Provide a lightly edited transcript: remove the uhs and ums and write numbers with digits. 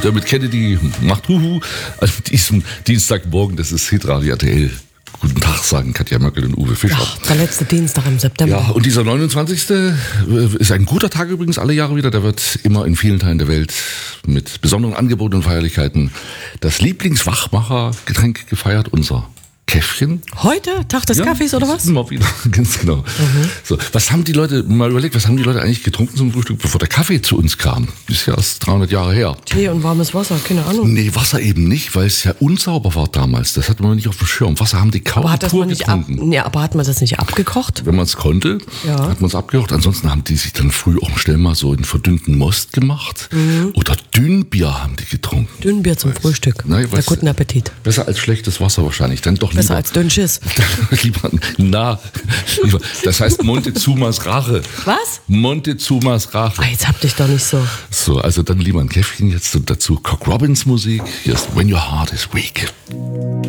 Dermot Kennedy macht Huhu an diesem Dienstagmorgen. Das ist Hitradio RTL. Guten Tag, sagen Katja Möckel und Uwe Fischer. Ach, der letzte Dienstag im September. Ja, und dieser 29. ist ein guter Tag übrigens alle Jahre wieder. Der wird immer in vielen Teilen der Welt mit besonderen Angeboten und Feierlichkeiten das Lieblingswachmachergetränk gefeiert, unser Käffchen. Heute? Tag des Kaffees oder was? Immer wieder, ganz genau. So, was haben die Leute eigentlich getrunken zum Frühstück, bevor der Kaffee zu uns kam? Das ist ja erst 300 Jahre her. Tee und warmes Wasser, keine Ahnung. Nee, Wasser eben nicht, weil es ja unsauber war damals. Das hat man nicht auf dem Schirm. Wasser haben die kaum Aber hat pur getrunken. aber hat man das nicht abgekocht? Wenn man es konnte, hat man es abgekocht. Ansonsten haben die sich dann früh auch schnell mal so einen verdünnten Most gemacht. Oder Dünnbier haben die getrunken. Dünnbier zum Frühstück. Na, ja, guten Appetit. Besser als schlechtes Wasser wahrscheinlich. Dann doch Besser lieber, als Dünnschiss. lieber, das heißt Montezumas Rache. Was? Montezumas Rache. Ah, jetzt hab dich doch nicht so. So, also dann lieber ein Käffchen jetzt und dazu Cock Robins Musik. Hier ist When Your Heart is Weak.